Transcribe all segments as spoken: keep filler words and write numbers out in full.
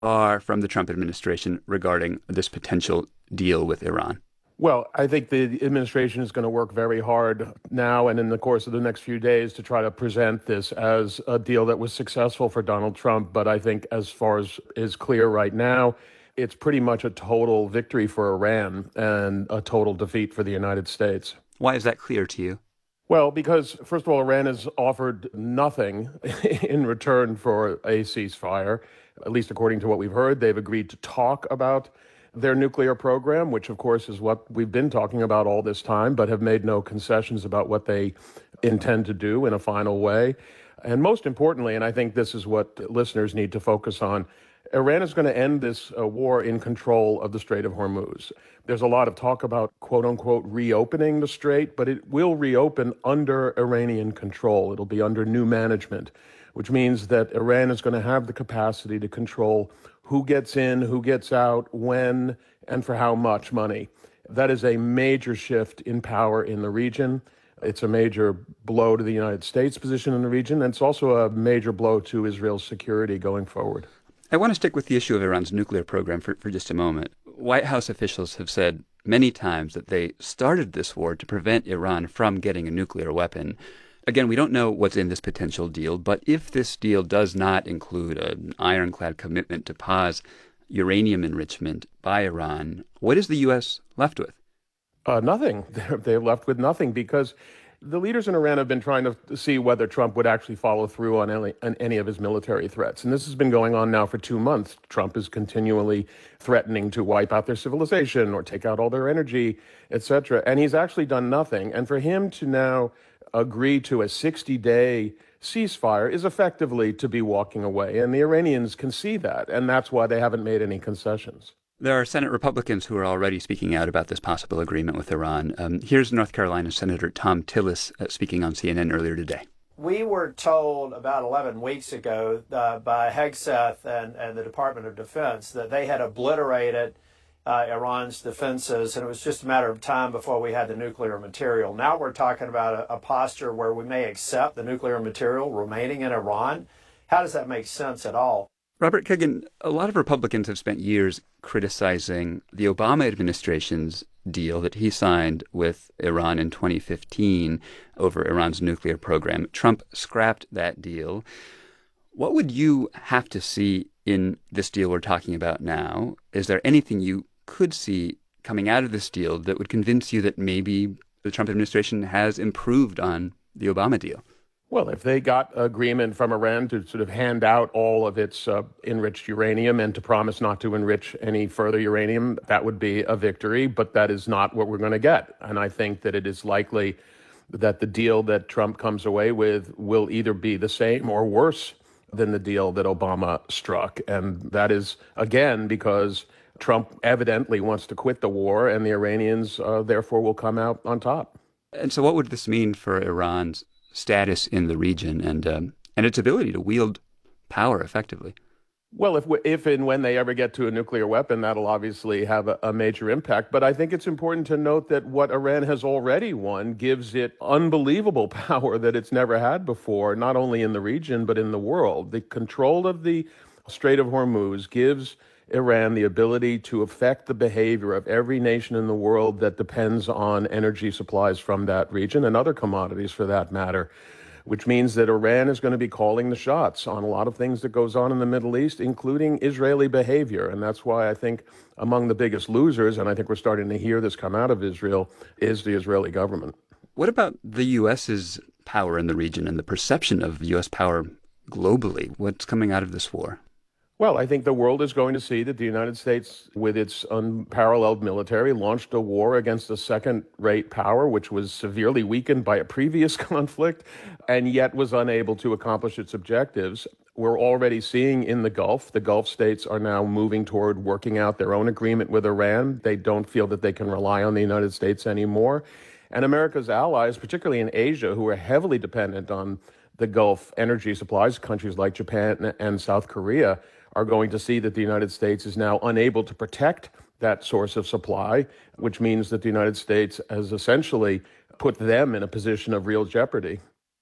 are from the Trump administration regarding this potential deal with Iran? Well, I think the administration is going to work very hard now and in the course of the next few days to try to present this as a deal that was successful for Donald Trump. But I think as far as is clear right now, it's pretty much a total victory for Iran and a total defeat for the United States. Why is that clear to you? Well, because first of all, Iran has offered nothing in return for a ceasefire, at least according to what we've heard. They've agreed to talk about their nuclear program, which of course is what we've been talking about all this time, but have made no concessions about what they intend to do in a final way. And most importantly, and I think this is what listeners need to focus on, Iran is going to end this uh, war in control of the Strait of Hormuz. There's a lot of talk about, quote unquote, reopening the strait, but it will reopen under Iranian control. It'll be under new management, which means that Iran is going to have the capacity to control who gets in, who gets out, when, and for how much money. That is a major shift in power in the region. It's a major blow to the United States' position in the region, and it's also a major blow to Israel's security going forward. I want to stick with the issue of Iran's nuclear program for, for just a moment. White House officials have said many times that they started this war to prevent Iran from getting a nuclear weapon. Again, we don't know what's in this potential deal, but if this deal does not include an ironclad commitment to pause uranium enrichment by Iran, what is the U S left with? Uh, nothing. They're, they're left with nothing because the leaders in Iran have been trying to see whether Trump would actually follow through on any, on any of his military threats. And this has been going on now for two months. Trump is continually threatening to wipe out their civilization or take out all their energy, et cetera. And he's actually done nothing. And for him to now agree to a sixty-day ceasefire is effectively to be walking away. And the Iranians can see that. And that's why they haven't made any concessions. There are Senate Republicans who are already speaking out about this possible agreement with Iran. Um, here's North Carolina Senator Thom Tillis uh, speaking on C N N earlier today. We were told about eleven weeks ago uh, by Hegseth and, and the Department of Defense that they had obliterated uh, Iran's defenses, and it was just a matter of time before we had the nuclear material. Now we're talking about a, a posture where we may accept the nuclear material remaining in Iran. How does that make sense at all? Robert Kagan, a lot of Republicans have spent years criticizing the Obama administration's deal that he signed with Iran in twenty fifteen over Iran's nuclear program. Trump scrapped that deal. What would you have to see in this deal we're talking about now? Is there anything you could see coming out of this deal that would convince you that maybe the Trump administration has improved on the Obama deal? Well, if they got agreement from Iran to sort of hand out all of its uh, enriched uranium and to promise not to enrich any further uranium, that would be a victory. But that is not what we're going to get. And I think that it is likely that the deal that Trump comes away with will either be the same or worse than the deal that Obama struck. And that is, again, because Trump evidently wants to quit the war and the Iranians, uh, therefore, will come out on top. And so what would this mean for Iran's status in the region and um, and its ability to wield power effectively? Well, if if and when they ever get to a nuclear weapon, that'll obviously have a, a major impact. But I think it's important to note that what Iran has already won gives it unbelievable power that it's never had before, not only in the region, but in the world. The control of the Strait of Hormuz gives Iran the ability to affect the behavior of every nation in the world that depends on energy supplies from that region and other commodities for that matter, which means that Iran is going to be calling the shots on a lot of things that goes on in the Middle East, including Israeli behavior. And that's why I think among the biggest losers, and I think we're starting to hear this come out of Israel, is the Israeli government. What about the U S's power in the region and the perception of U S power globally? What's coming out of this war? Well, I think the world is going to see that the United States, with its unparalleled military, launched a war against a second-rate power, which was severely weakened by a previous conflict, and yet was unable to accomplish its objectives. We're already seeing in the Gulf, the Gulf states are now moving toward working out their own agreement with Iran. They don't feel that they can rely on the United States anymore. And America's allies, particularly in Asia, who are heavily dependent on the Gulf energy supplies, countries like Japan and South Korea, are going to see that the United States is now unable to protect that source of supply, which means that the United States has essentially put them in a position of real jeopardy.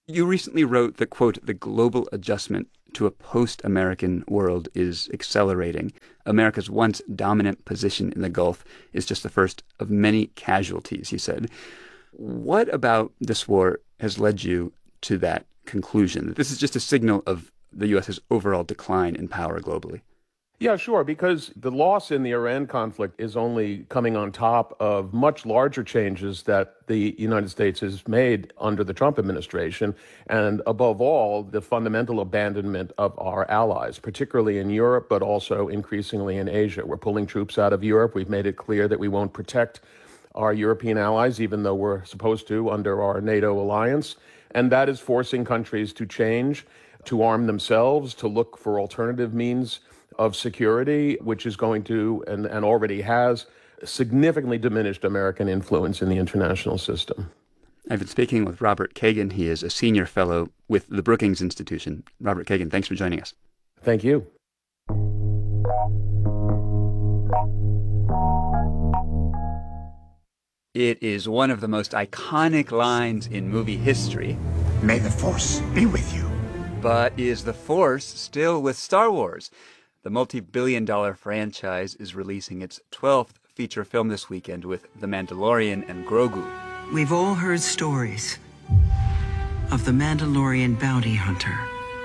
You recently wrote that, quote, the global adjustment to a post-American world is accelerating. America's once dominant position in the Gulf is just the first of many casualties, you said. What about this war has led you to that conclusion, that this is just a signal of the U S's overall decline in power globally? Yeah, sure, because the loss in the Iran conflict is only coming on top of much larger changes that the United States has made under the Trump administration, and above all, the fundamental abandonment of our allies, particularly in Europe, but also increasingly in Asia. We're pulling troops out of Europe. We've made it clear that we won't protect our European allies, even though we're supposed to under our NATO alliance, and that is forcing countries to change, to arm themselves, to look for alternative means of security, which is going to, and, and already has, significantly diminished American influence in the international system. I've been speaking with Robert Kagan. He is a senior fellow with the Brookings Institution. Robert Kagan, thanks for joining us. Thank you. It is one of the most iconic lines in movie history. May the Force be with you. But is the Force still with Star Wars? The multi-billion dollar franchise is releasing its twelfth feature film this weekend with The Mandalorian and Grogu. We've all heard stories of the Mandalorian bounty hunter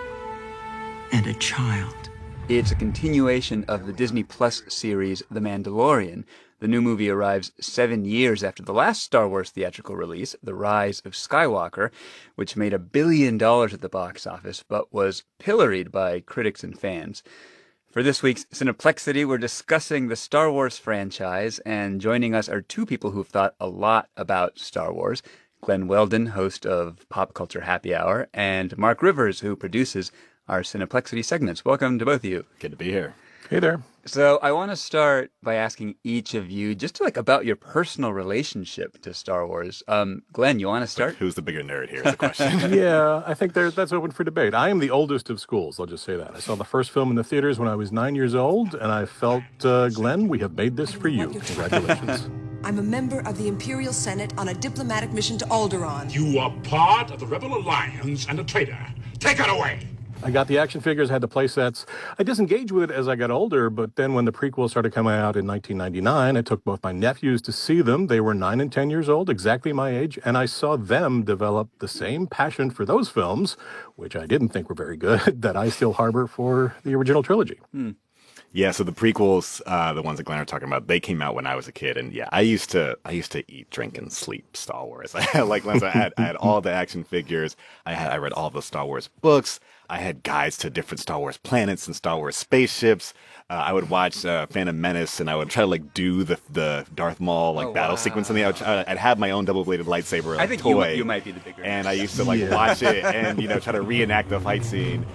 and a child. It's a continuation of the Disney Plus series The Mandalorian. The new movie arrives seven years after the last Star Wars theatrical release, The Rise of Skywalker, which made a billion dollars at the box office, but was pilloried by critics and fans. For this week's Cineplexity, we're discussing the Star Wars franchise, and joining us are two people who've thought a lot about Star Wars. Glenn Weldon, host of Pop Culture Happy Hour, and Mark Rivers, who produces our Cineplexity segments. Welcome to both of you. Good to be here. Hey there. So I want to start by asking each of you just to, like about your personal relationship to Star Wars. Um, Glenn, you want to start? Who's the bigger nerd here is the question. Yeah, I think there, that's open for debate. I am the oldest of schools, I'll just say that. I saw the first film in the theaters when I was nine years old, and I felt, uh, Glenn, we have made this for you. Congratulations. I'm a member of the Imperial Senate on a diplomatic mission to Alderaan. You are part of the Rebel Alliance and a traitor. Take it away! I got the action figures, had the play sets. I disengaged with it as I got older, but then when the prequels started coming out in nineteen ninety-nine, I took both my nephews to see them. They were nine and ten years old, exactly my age, and I saw them develop the same passion for those films, which I didn't think were very good, that I still harbor for the original trilogy. Hmm. Yeah, so the prequels, uh, the ones that Glenn are talking about, they came out when I was a kid, and yeah, I used to, I used to eat, drink, and sleep Star Wars. I had, like Glenn said, I had, I had all the action figures. I had, I read all the Star Wars books. I had guides to different Star Wars planets and Star Wars spaceships. Uh, I would watch uh, Phantom Menace, and I would try to like do the the Darth Maul like oh, battle wow. sequence. And I'd, I'd have my own double-bladed lightsaber. I think toy, you, you might be the bigger. And I used to like Yeah. watch it and you know try to reenact the fight scene.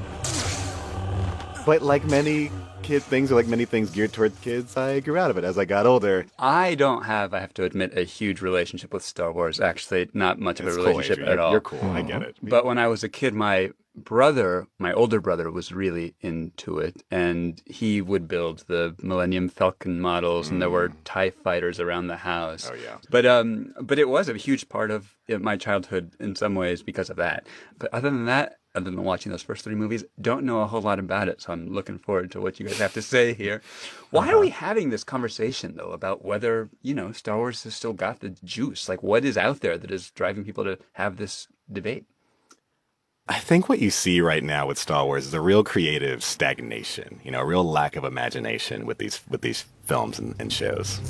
But like many kid things, or like many things geared towards kids, I grew out of it as I got older. I don't have, I have to admit, a huge relationship with Star Wars. Actually, not much of It's a cool, relationship Adrian. at all. You're cool. I get it. But when I was a kid, my brother, my older brother, was really into it, and he would build the Millennium Falcon models, mm. and there were TIE fighters around the house. Oh yeah. But um, but it was a huge part of my childhood in some ways because of that. But other than that, other than watching those first three movies, don't know a whole lot about it. So I'm looking forward to what you guys have to say here. Why uh-huh. are we having this conversation, though, about whether, you know, Star Wars has still got the juice? Like, what is out there that is driving people to have this debate? I think what you see right now with Star Wars is a real creative stagnation, you know, a real lack of imagination with these with these films and, and shows.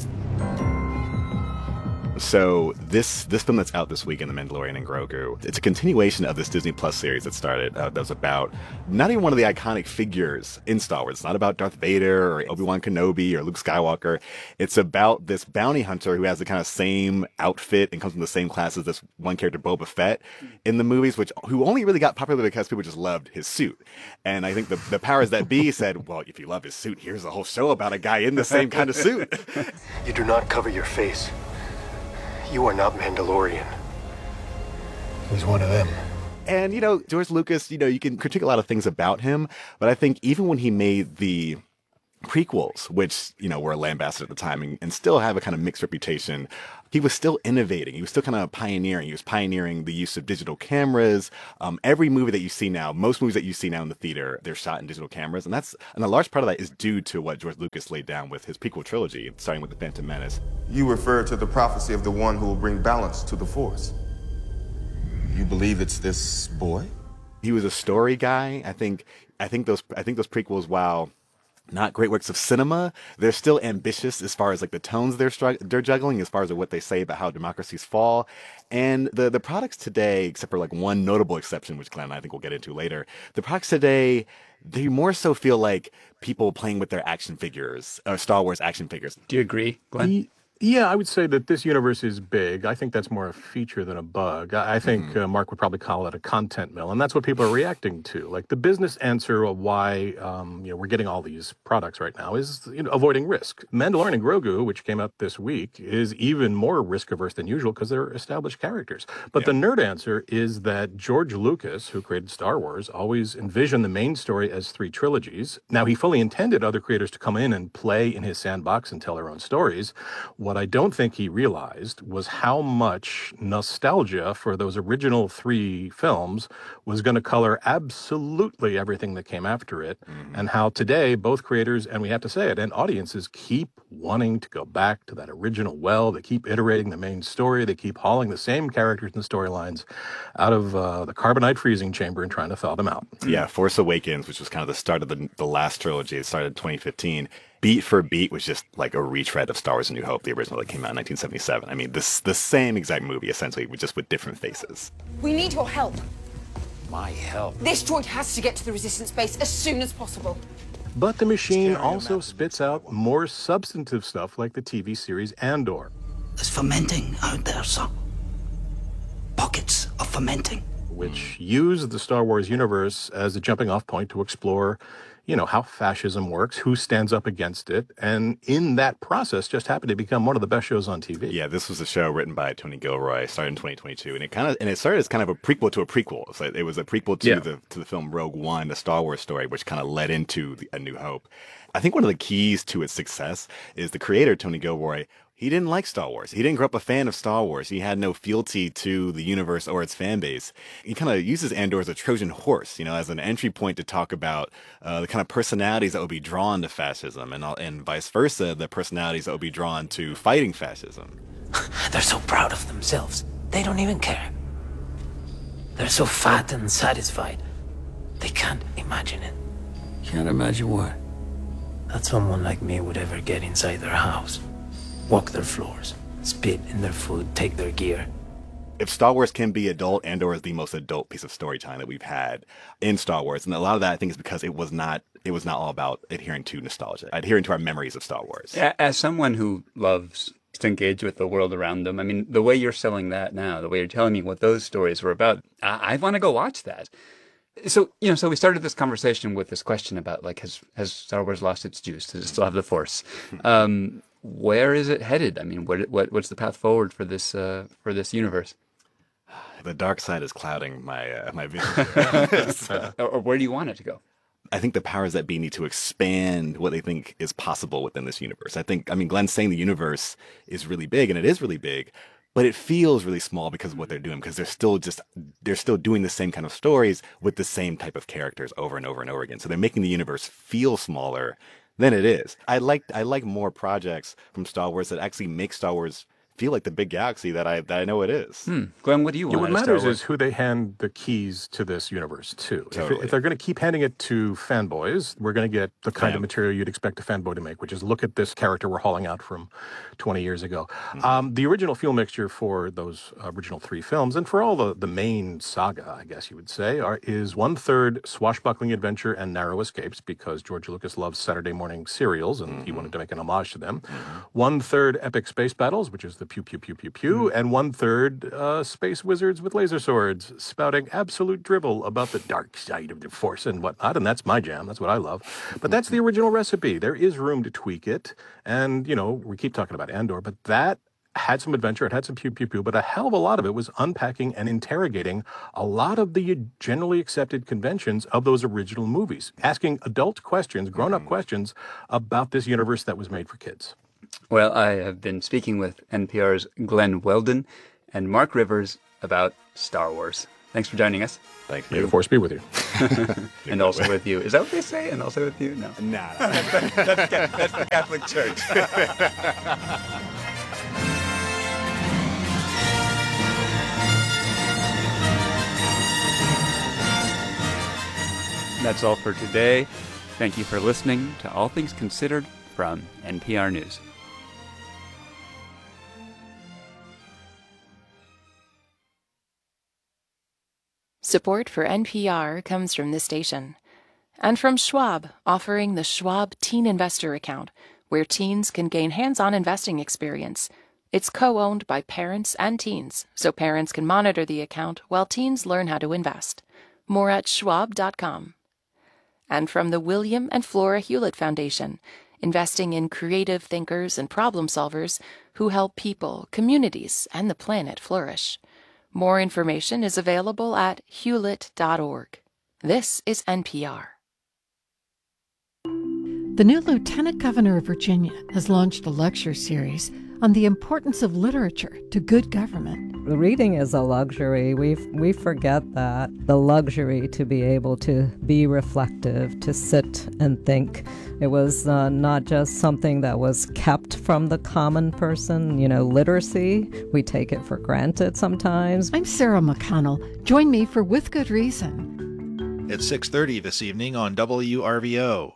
So this this film that's out this week in The Mandalorian and Grogu, it's a continuation of this Disney Plus series that started, uh, that was about not even one of the iconic figures in Star Wars. It's not about Darth Vader or Obi-Wan Kenobi or Luke Skywalker. It's about this bounty hunter who has the kind of same outfit and comes from the same class as this one character, Boba Fett, in the movies, which who only really got popular because people just loved his suit. And I think the, the powers that be said, well, if you love his suit, here's a whole show about a guy in the same kind of suit. You do not cover your face. You are not Mandalorian. He's one of them. And, you know, George Lucas, you know, you can critique a lot of things about him, but I think even when he made the prequels, which, you know, were lambasted at the time and, and still have a kind of mixed reputation. He was still innovating. He was still kind of pioneering. He was pioneering the use of digital cameras. Um, every movie that you see now, most movies that you see now in the theater, they're shot in digital cameras. And that's, and a large part of that is due to what George Lucas laid down with his prequel trilogy, starting with The Phantom Menace. You refer to the prophecy of the one who will bring balance to the Force. You believe it's this boy? He was a story guy. I think, I think those, I think those prequels, while not great works of cinema, they're still ambitious as far as like the tones they're strug- they're juggling, as far as what they say about how democracies fall. And the the products today, except for like one notable exception, which Glenn and I think we'll get into later, the products today, they more so feel like people playing with their action figures, or Star Wars action figures. Do you agree, Glenn? He- Yeah, I would say that this universe is big. I think that's more a feature than a bug. I I think Mm-hmm. uh, Mark would probably call it a content mill, and that's what people are reacting to. Like the business answer of why um, you know we're getting all these products right now is you know avoiding risk. Mandalorian and Grogu, which came out this week, is even more risk averse than usual because they're established characters. But the nerd answer is that George Lucas, who created Star Wars, always envisioned the main story as three trilogies. Now he fully intended other creators to come in and play in his sandbox and tell their own stories. What I don't think he realized was how much nostalgia for those original three films was going to color absolutely everything that came after it, mm-hmm. and how today both creators, and we have to say it, and audiences keep wanting to go back to that original well. They keep iterating the main story. They keep hauling the same characters and storylines out of uh, the carbonite freezing chamber and trying to thaw them out. Yeah, Force Awakens, which was kind of the start of the, the last trilogy. It started in twenty fifteen. Beat for beat was just like a retread of Star Wars A New Hope, the original that came out in nineteen seventy-seven. I mean, this the same exact movie, essentially, just with different faces. We need your help. My help? This droid has to get to the Resistance base as soon as possible. But the machine also spits out more substantive stuff like the T V series Andor. There's fermenting out there, son. Pockets of fermenting. Which use the Star Wars universe as a jumping off point to explore, you know, how fascism works, who stands up against it, and in that process just happened to become one of the best shows on T V. Yeah, this was a show written by Tony Gilroy, started in twenty twenty-two, and it kind of and it started as kind of a prequel to a prequel. So it was a prequel to Yeah. the to the film Rogue One, the Star Wars story, which kind of led into the, A New Hope. I think one of the keys to its success is the creator, Tony Gilroy. He didn't like Star Wars. He didn't grow up a fan of Star Wars. He had no fealty to the universe or its fan base. He kind of uses Andor as a Trojan horse, you know, as an entry point to talk about uh, the kind of personalities that would be drawn to fascism, and and vice versa, the personalities that would be drawn to fighting fascism. They're so proud of themselves. They don't even care. They're so fat and satisfied. They can't imagine it. Can't imagine what? That someone like me would ever get inside their house. Walk their floors, spit in their food, take their gear. If Star Wars can be adult, Andor is the most adult piece of storytelling that we've had in Star Wars, and a lot of that I think is because it was not it was not all about adhering to nostalgia, adhering to our memories of Star Wars. As someone who loves to engage with the world around them, I mean, the way you're selling that now, the way you're telling me what those stories were about, I, I want to go watch that. So, you know, so we started this conversation with this question about, like, has has Star Wars lost its juice? Does it still have the Force? Um, where is it headed? I mean, what, what what's the path forward for this uh, for this universe? The dark side is clouding my uh, my vision. So, or, or where do you want it to go? I think the powers that be need to expand what they think is possible within this universe. I think, I mean, Glenn's saying the universe is really big, and it is really big, but it feels really small because of what they're doing, because they're still just, they're still doing the same kind of stories with the same type of characters over and over and over again. So they're making the universe feel smaller than it is. I like, I like more projects from Star Wars that actually make Star Wars feel like the big galaxy that I that I know it is. Hmm. Glenn, what do you want? Yeah, what out of matters Star Wars? is who they hand the keys to this universe to. Totally. If, if they're going to keep handing it to fanboys, we're going to get the kind Fam. of material you'd expect a fanboy to make, which is look at this character we're hauling out from twenty years ago. Mm-hmm. Um, the original fuel mixture for those original three films, and for all the, the main saga, I guess you would say, are, is one-third swashbuckling adventure and narrow escapes, because George Lucas loves Saturday morning serials, and mm-hmm. he wanted to make an homage to them. Mm-hmm. One-third epic space battles, which is the pew, pew, pew, pew, pew, and one-third uh, space wizards with laser swords spouting absolute dribble about the dark side of the Force and whatnot, and that's my jam. That's what I love. But that's the original recipe. There is room to tweak it, and, you know, we keep talking about Andor, but that had some adventure, it had some pew pew pew, but a hell of a lot of it was unpacking and interrogating a lot of the generally accepted conventions of those original movies, asking adult questions, grown-up questions about this universe that was made for kids. Well, I have been speaking with N P R's Glenn Weldon and Mark Rivers about Star Wars. Thanks for joining us. Thank May you. the force be with you. And also with you. Is that what they say? And also with you? No. Nah, nah. that's, that's, that's the Catholic Church. That's all for today. Thank you for listening to All Things Considered from N P R News. Support for N P R comes from this station. And from Schwab, offering the Schwab Teen Investor Account, where teens can gain hands-on investing experience. It's co-owned by parents and teens, so parents can monitor the account while teens learn how to invest. More at schwab dot com. And from the William and Flora Hewlett Foundation, investing in creative thinkers and problem solvers who help people, communities, and the planet flourish. More information is available at hewlett dot org. This is N P R. The new Lieutenant Governor of Virginia has launched a lecture series on the importance of literature to good government. Reading is a luxury. We we forget that. The luxury to be able to be reflective, to sit and think. It was uh, not just something that was kept from the common person. You know, literacy, we take it for granted sometimes. I'm Sarah McConnell. Join me for With Good Reason. It's six thirty this evening on W R V O.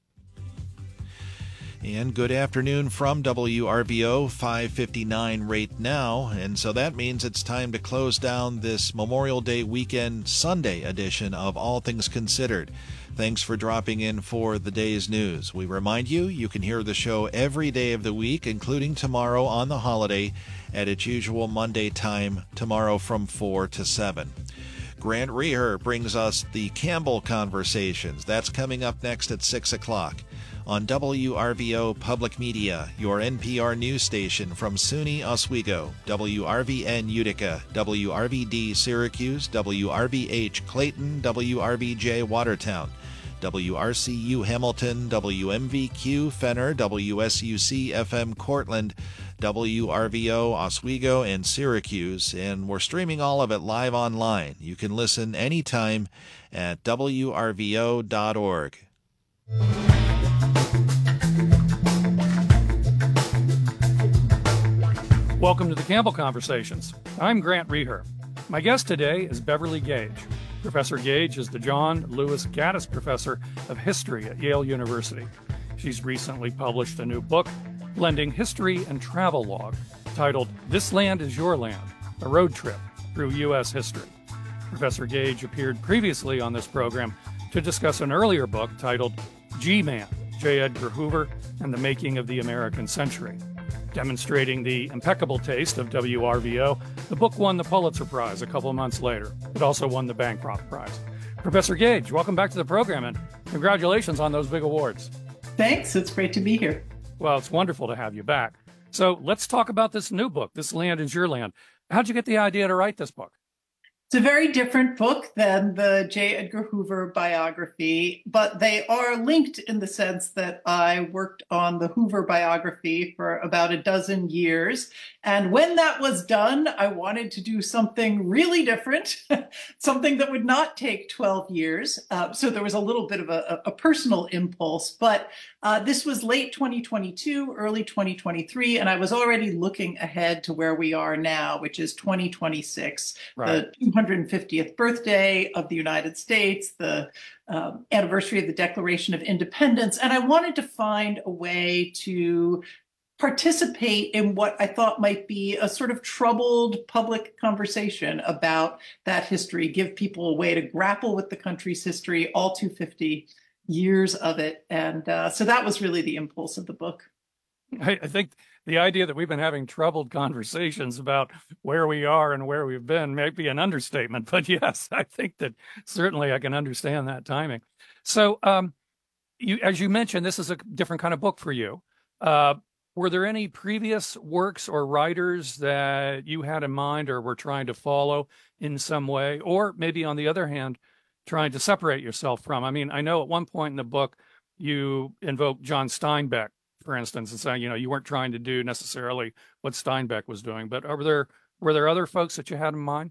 And good afternoon from W R V O, five fifty-nine right now. And so that means it's time to close down this Memorial Day weekend Sunday edition of All Things Considered. Thanks for dropping in for the day's news. We remind you, you can hear the show every day of the week, including tomorrow on the holiday at its usual Monday time, tomorrow from four to seven. Grant Reher brings us the Campbell Conversations. That's coming up next at six o'clock. On W R V O Public Media, your N P R news station from SUNY Oswego, W R V N Utica, W R V D Syracuse, W R V H Clayton, W R V J Watertown, W R C U Hamilton, W M V Q Fenner, W S U C F M Cortland, W R V O Oswego and Syracuse, and we're streaming all of it live online. You can listen anytime at W R V O dot org. Welcome to the Campbell Conversations. I'm Grant Reher. My guest today is Beverly Gage. Professor Gage is the John Lewis Gaddis Professor of History at Yale University. She's recently published a new book, blending history and travel log, titled This Land is Your Land, A Road Trip Through U S History. Professor Gage appeared previously on this program to discuss an earlier book titled G-Man, J. Edgar Hoover and the Making of the American Century. Demonstrating the impeccable taste of W R V O, the book won the Pulitzer Prize a couple of months later. It also won the Bancroft Prize. Professor Gage, welcome back to the program, and congratulations on those big awards. Thanks. It's great to be here. Well, it's wonderful to have you back. So let's talk about this new book, This Land is Your Land. How'd you get the idea to write this book? It's a very different book than the J. Edgar Hoover biography, but they are linked in the sense that I worked on the Hoover biography for about a dozen years. And when that was done, I wanted to do something really different, something that would not take twelve years. Uh, so there was a little bit of a, a personal impulse, but uh, this was late twenty twenty-two, early twenty twenty-three, and I was already looking ahead to where we are now, which is twenty twenty-six, right. The two hundred fiftieth birthday of the United States, the um, anniversary of the Declaration of Independence. And I wanted to find a way to participate in what I thought might be a sort of troubled public conversation about that history, give people a way to grapple with the country's history, all two hundred fifty years of it. And uh, so that was really the impulse of the book. I, I think the idea that we've been having troubled conversations about where we are and where we've been might be an understatement. But yes, I think that certainly I can understand that timing. So um, you, as you mentioned, this is a different kind of book for you. Uh, were there any previous works or writers that you had in mind or were trying to follow in some way? Or maybe on the other hand, trying to separate yourself from? I mean, I know at one point in the book, you invoke John Steinbeck, for instance, and saying, you know, you weren't trying to do necessarily what Steinbeck was doing, but are there, were there other folks that you had in mind?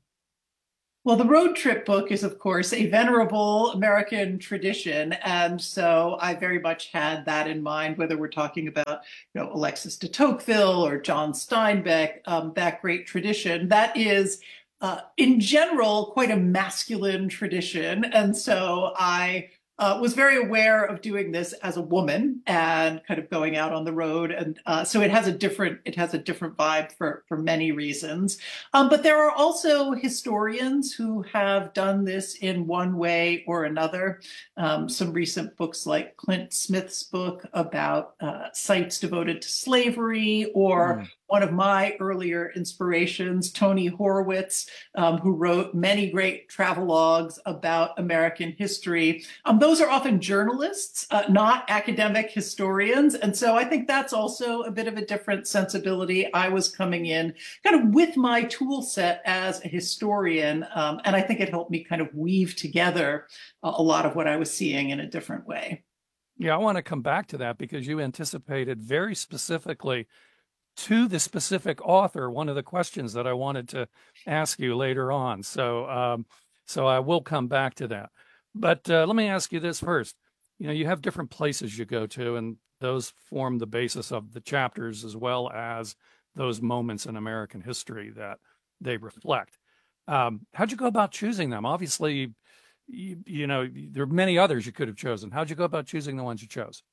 Well, the road trip book is, of course, a venerable American tradition. And so I very much had that in mind, whether we're talking about, you know, Alexis de Tocqueville or John Steinbeck, um, that great tradition. That is, uh, in general, quite a masculine tradition. And so I Uh, was very aware of doing this as a woman and kind of going out on the road. And uh, so it has a different, it has a different vibe for, for many reasons. Um, but there are also historians who have done this in one way or another. Um, some recent books like Clint Smith's book about uh, sites devoted to slavery, or mm. one of my earlier inspirations, Tony Horwitz, um, who wrote many great travelogues about American history. Um, those are often journalists, uh, not academic historians. And so I think that's also a bit of a different sensibility. I was coming in kind of with my tool set as a historian. Um, and I think it helped me kind of weave together a, a lot of what I was seeing in a different way. Yeah, I want to come back to that because you anticipated very specifically to the specific author one of the questions that I wanted to ask you later on. So, um, so I will come back to that. But uh, let me ask you this first. You know, you have different places you go to, and those form the basis of the chapters as well as those moments in American history that they reflect. Um, how'd you go about choosing them? Obviously, you, you know, there are many others you could have chosen. How'd you go about choosing the ones you chose?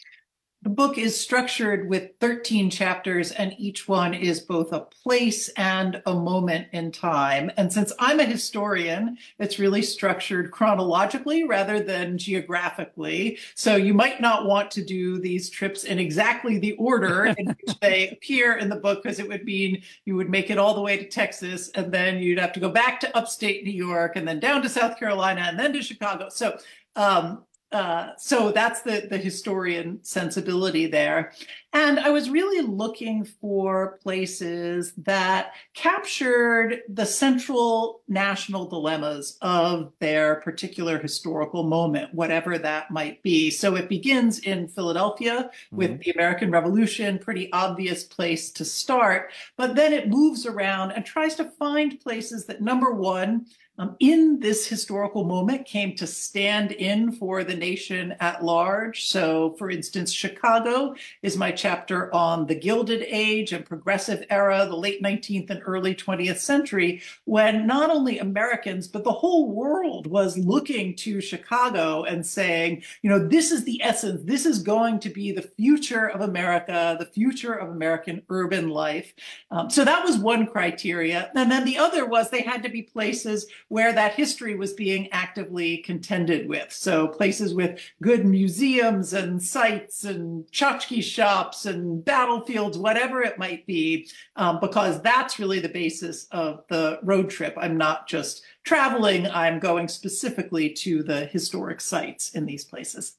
The book is structured with thirteen chapters, and each one is both a place and a moment in time. And since I'm a historian, it's really structured chronologically rather than geographically. So you might not want to do these trips in exactly the order in which they appear in the book, because it would mean you would make it all the way to Texas, and then you'd have to go back to upstate New York, and then down to South Carolina, and then to Chicago. So, um, Uh, so that's the, the historian sensibility there. And I was really looking for places that captured the central national dilemmas of their particular historical moment, whatever that might be. So it begins in Philadelphia with mm-hmm. the American Revolution, pretty obvious place to start, but then it moves around and tries to find places that, number one, Um, in this historical moment, came to stand in for the nation at large. So, for instance, Chicago is my chapter on the Gilded Age and Progressive Era, the late nineteenth and early twentieth century, when not only Americans, but the whole world was looking to Chicago and saying, you know, this is the essence. This is going to be the future of America, the future of American urban life. Um, so that was one criteria. And then the other was they had to be places where that history was being actively contended with. So places with good museums and sites and tchotchke shops and battlefields, whatever it might be, um, because that's really the basis of the road trip. I'm not just traveling, I'm going specifically to the historic sites in these places.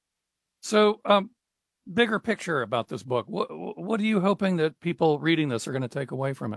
So, um, bigger picture about this book. What, what are you hoping that people reading this are going to take away from it?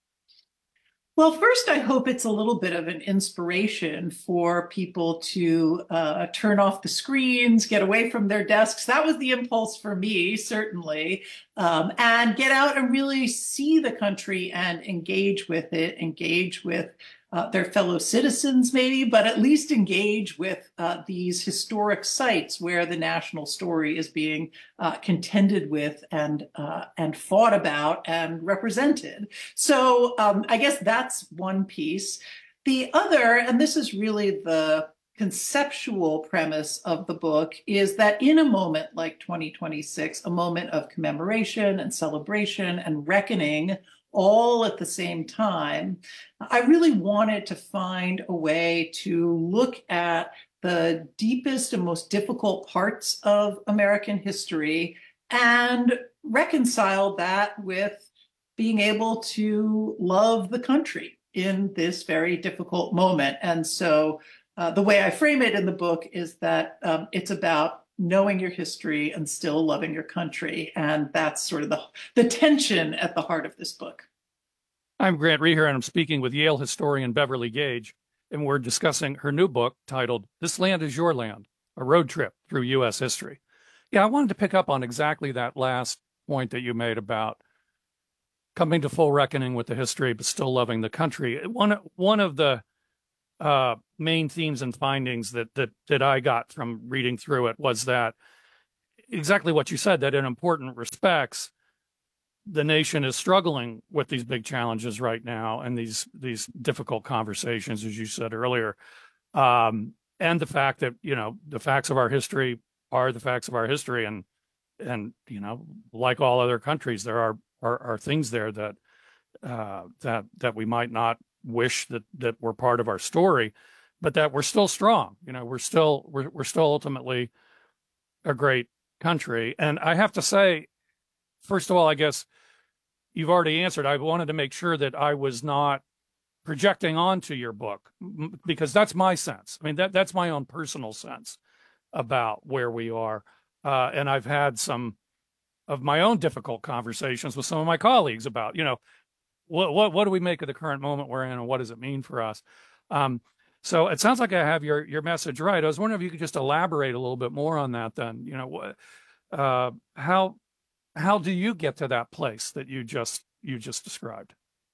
Well, first, I hope it's a little bit of an inspiration for people to uh, turn off the screens, get away from their desks. That was the impulse for me, certainly, um, and get out and really see the country and engage with it, engage with Uh, their fellow citizens, maybe, but at least engage with uh, these historic sites where the national story is being uh, contended with and uh, and fought about and represented. So um, I guess that's one piece. The other, and this is really the conceptual premise of the book, is that in a moment like twenty twenty-six, a moment of commemoration and celebration and reckoning, all at the same time, I really wanted to find a way to look at the deepest and most difficult parts of American history and reconcile that with being able to love the country in this very difficult moment. And so uh, the way I frame it in the book is that um, it's about knowing your history and still loving your country. And that's sort of the, the tension at the heart of this book. I'm Grant Reher, and I'm speaking with Yale historian Beverly Gage, and we're discussing her new book titled This Land is Your Land, A Road Trip Through U S History. Yeah, I wanted to pick up on exactly that last point that you made about coming to full reckoning with the history, but still loving the country. One, one of the uh, main themes and findings that, that, that I got from reading through it was that exactly what you said, that in important respects, the nation is struggling with these big challenges right now and these these difficult conversations, as you said earlier. Um, and the fact that, you know, the facts of our history are the facts of our history. And, and you know, like all other countries, there are are, are things there that uh, that that we might not wish that that were part of our story, but that we're still strong. You know, we're still we're we're still ultimately a great country. And I have to say, first of all, I guess you've already answered. I wanted to make sure that I was not projecting onto your book, because that's my sense. I mean, that that's my own personal sense about where we are. Uh, and I've had some of my own difficult conversations with some of my colleagues about, you know, what what what do we make of the current moment we're in, and what does it mean for us? Um, so it sounds like I have your your message right. I was wondering if you could just elaborate a little bit more on that. Then, you know, uh, how. How do you get to that place that you just you just described?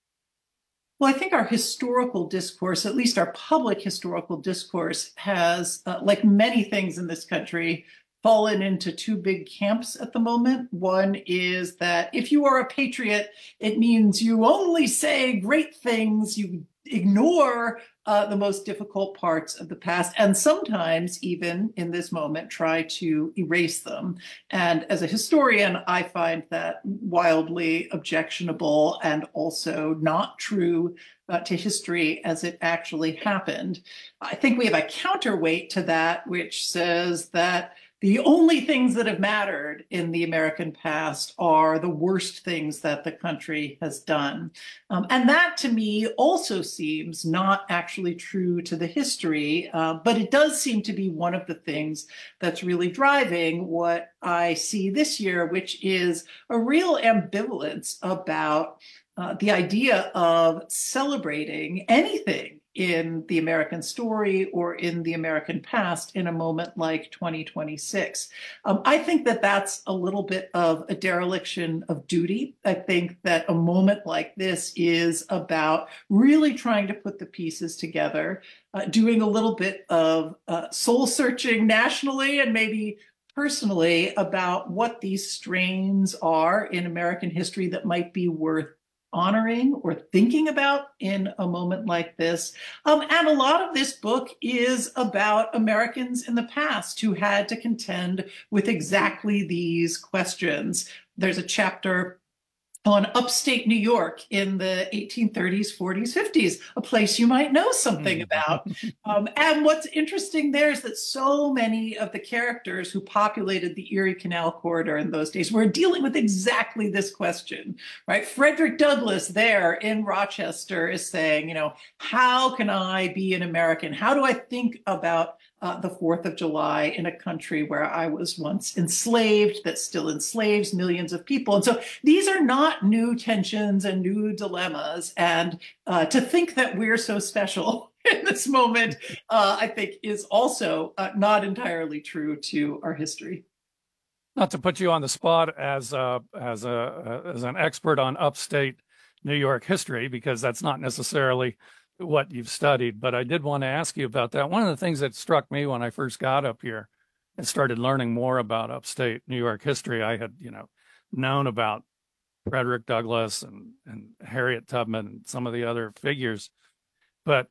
Well, I think our historical discourse, at least our public historical discourse, has, uh, like many things in this country, fallen into two big camps at the moment. One is that if you are a patriot, it means you only say great things, you ignore uh, the most difficult parts of the past, and sometimes even in this moment try to erase them. And as a historian, I find that wildly objectionable and also not true uh, to history as it actually happened. I think we have a counterweight to that, which says that the only things that have mattered in the American past are the worst things that the country has done. Um, and that, to me, also seems not actually true to the history, uh, but it does seem to be one of the things that's really driving what I see this year, which is a real ambivalence about uh, the idea of celebrating anything in the American story or in the American past in a moment like twenty twenty-six. Um, I think that that's a little bit of a dereliction of duty. I think that a moment like this is about really trying to put the pieces together, uh, doing a little bit of uh, soul searching nationally and maybe personally about what these strains are in American history that might be worth honoring or thinking about in a moment like this. Um, and a lot of this book is about Americans in the past who had to contend with exactly these questions. There's a chapter on upstate New York in the eighteen thirties, forties, fifties, a place you might know something about. Um, and what's interesting there is that so many of the characters who populated the Erie Canal corridor in those days were dealing with exactly this question, right? Frederick Douglass there in Rochester is saying, you know, how can I be an American? How do I think about Uh, the fourth of July in a country where I was once enslaved, that still enslaves millions of people? And so these are not new tensions and new dilemmas. And uh, to think that we're so special in this moment, uh, I think is also uh, not entirely true to our history. Not to put you on the spot as a, as a as an expert on upstate New York history, because that's not necessarily what you've studied, but I did want to ask you about that. One of the things that struck me when I first got up here and started learning more about upstate New York history, I had, you know, known about Frederick Douglass and, and Harriet Tubman and some of the other figures, but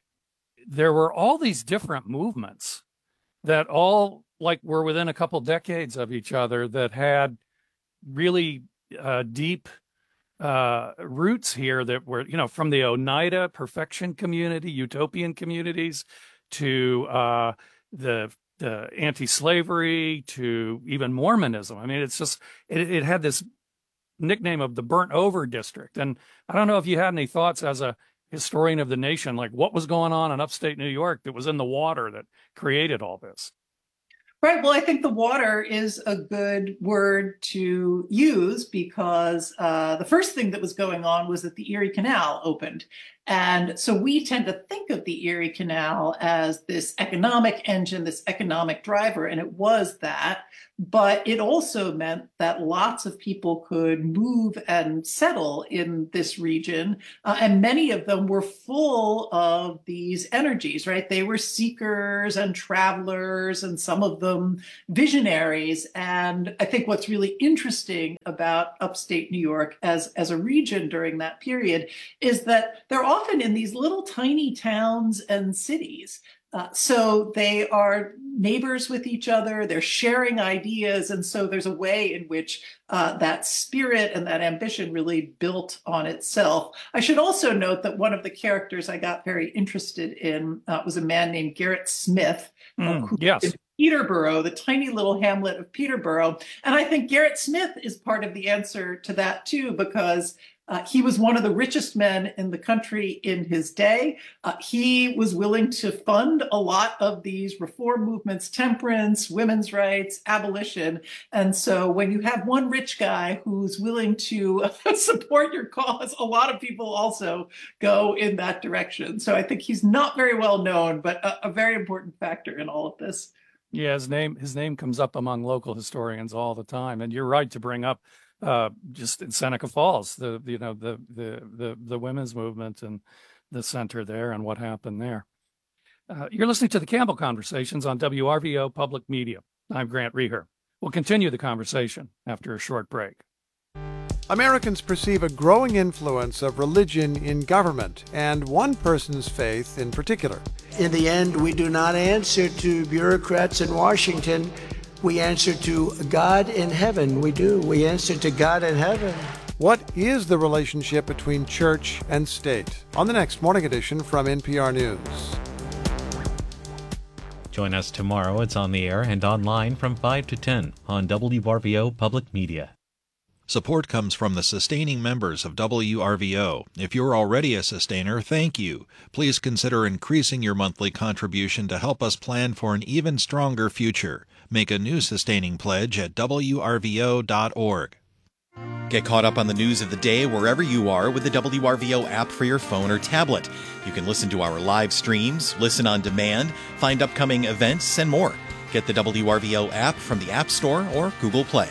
there were all these different movements that all like were within a couple decades of each other that had really uh, deep uh roots here that were, you know, from the Oneida perfection community, utopian communities, to uh the the anti-slavery, to even Mormonism. I mean, it's just it, it had this nickname of the burnt over district. And I don't know if you had any thoughts as a historian of the nation, like what was going on in upstate New York that was in the water that created all this. Right. Well, I think the water is a good word to use because uh, the first thing that was going on was that the Erie Canal opened. And so we tend to think of the Erie Canal as this economic engine, this economic driver, and it was that. But it also meant that lots of people could move and settle in this region. Uh, and many of them were full of these energies, right? They were seekers and travelers, and some of them visionaries. And I think what's really interesting about upstate New York as, as a region during that period is that they're often in these little tiny towns and cities. Uh, so they are neighbors with each other, they're sharing ideas, and so there's a way in which uh, that spirit and that ambition really built on itself. I should also note that one of the characters I got very interested in uh, was a man named Garrett Smith, Mm, uh, who yes. in Peterborough, the tiny little hamlet of Peterborough. And I think Garrett Smith is part of the answer to that too, because Uh, he was one of the richest men in the country in his day. Uh, he was willing to fund a lot of these reform movements, temperance, women's rights, abolition. And so when you have one rich guy who's willing to support your cause, a lot of people also go in that direction. So I think he's not very well known, but a, a very important factor in all of this. Yeah, his name his name comes up among local historians all the time. And you're right to bring up Uh, just in Seneca Falls, the you know the the the the women's movement and the center there and what happened there. Uh, you're listening to the Campbell Conversations on W R V O Public Media. I'm Grant Reher. We'll continue the conversation after a short break. Americans perceive a growing influence of religion in government, and one person's faith in particular. In the end, we do not answer to bureaucrats in Washington. We answer to God in heaven. We do. We answer to God in heaven. What is the relationship between church and state? On the next Morning Edition from N P R News. Join us tomorrow. It's on the air and online from five to ten on W R V O Public Media. Support comes from the sustaining members of W R V O. If you're already a sustainer, thank you. Please consider increasing your monthly contribution to help us plan for an even stronger future. Make a new sustaining pledge at W R V O dot org. Get caught up on the news of the day wherever you are with the W R V O app for your phone or tablet. You can listen to our live streams, listen on demand, find upcoming events, and more. Get the W R V O app from the App Store or Google Play.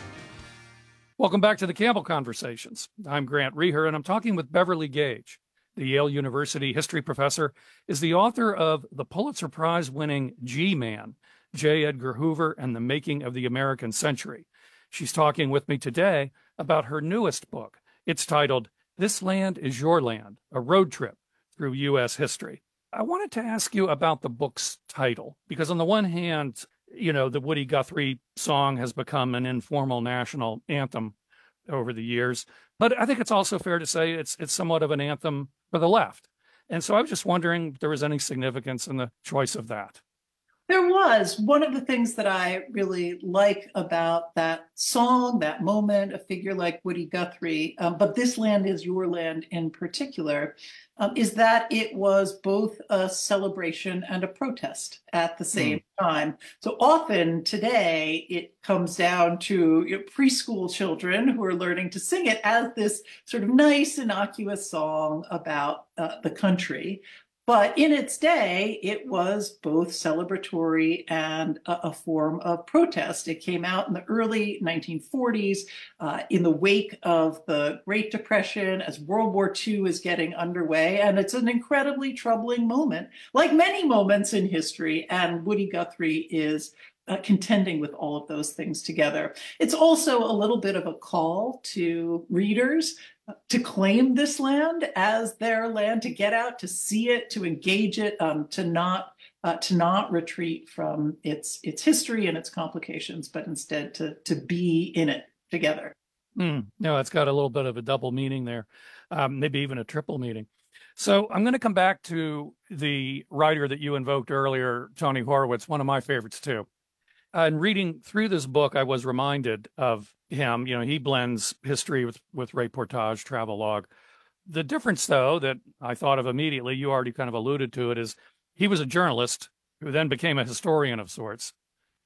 Welcome back to the Campbell Conversations. I'm Grant Reher, and I'm talking with Beverly Gage. The Yale University history professor is the author of the Pulitzer Prize-winning G-Man, J. Edgar Hoover and the Making of the American Century. She's talking with me today about her newest book. It's titled, This Land is Your Land, A Road Trip Through U S History. I wanted to ask you about the book's title, because on the one hand, you know, the Woody Guthrie song has become an informal national anthem over the years. But I think it's also fair to say it's it's somewhat of an anthem for the left. And so I was just wondering if there was any significance in the choice of that. There was. One of the things that I really like about that song, that moment, a figure like Woody Guthrie, um, but This Land is Your Land in particular, um, is that it was both a celebration and a protest at the same mm. time. So often today, it comes down to you know, preschool children who are learning to sing it as this sort of nice, innocuous song about uh, the country. But in its day, it was both celebratory and a, a form of protest. It came out in the early nineteen forties, uh, in the wake of the Great Depression, as World War Two is getting underway. And it's an incredibly troubling moment, like many moments in history. And Woody Guthrie is uh, contending with all of those things together. It's also a little bit of a call to readers to claim this land as their land, to get out, to see it, to engage it, um, to not uh, to not retreat from its its history and its complications, but instead to to be in it together. Mm, no, it's got a little bit of a double meaning there, um, maybe even a triple meaning. So I'm going to come back to the writer that you invoked earlier, Tony Horwitz, one of my favorites too. Uh, and reading through this book, I was reminded of him. You know, he blends history with, with reportage, travelogue. The difference, though, that I thought of immediately, you already kind of alluded to it, is he was a journalist who then became a historian of sorts.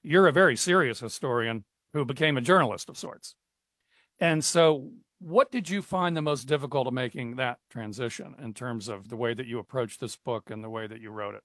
you're a very serious historian who became a journalist of sorts. And so what did you find the most difficult of making that transition in terms of the way that you approached this book and the way that you wrote it?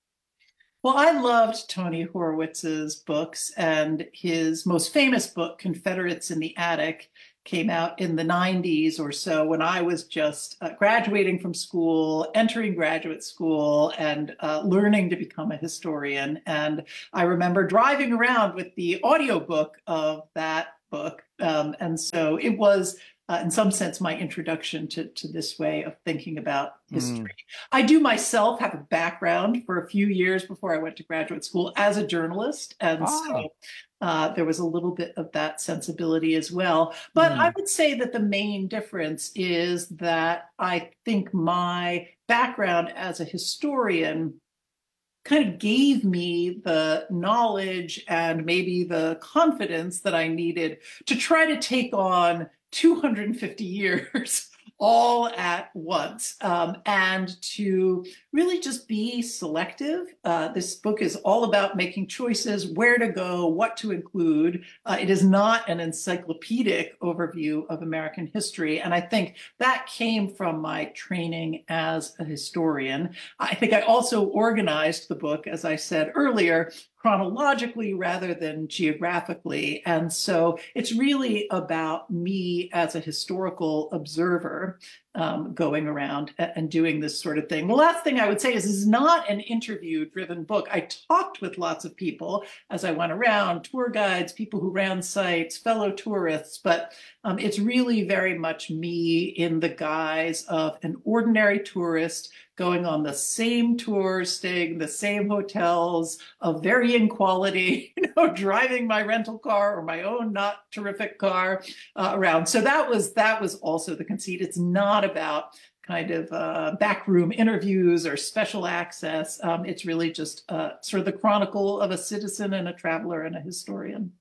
Well, I loved Tony Horwitz's books, and his most famous book, Confederates in the Attic, came out in the nineties or so when I was just uh, graduating from school, entering graduate school, and uh, learning to become a historian. And I remember driving around with the audiobook of that book. Um, and so it was, uh, in some sense, my introduction to, to this way of thinking about history. Mm. I do myself have a background for a few years before I went to graduate school as a journalist. And oh. so uh, there was a little bit of that sensibility as well. But mm. I would say that the main difference is that I think my background as a historian kind of gave me the knowledge and maybe the confidence that I needed to try to take on two hundred fifty years all at once, um, and to really just be selective. Uh, this book is all about making choices, where to go, what to include. Uh, it is not an encyclopedic overview of American history. And I think that came from my training as a historian. I think I also organized the book, as I said earlier, chronologically rather than geographically. And so it's really about me as a historical observer um, going around and doing this sort of thing. The last thing I would say is this is not an interview-driven book. I talked with lots of people as I went around, tour guides, people who ran sites, fellow tourists, but um, it's really very much me in the guise of an ordinary tourist going on the same tours, staying in the same hotels of varying quality, you know, driving my rental car or my own not terrific car uh, around. So that was that was also the conceit. It's not about kind of uh, backroom interviews or special access. Um, it's really just uh, sort of the chronicle of a citizen and a traveler and a historian.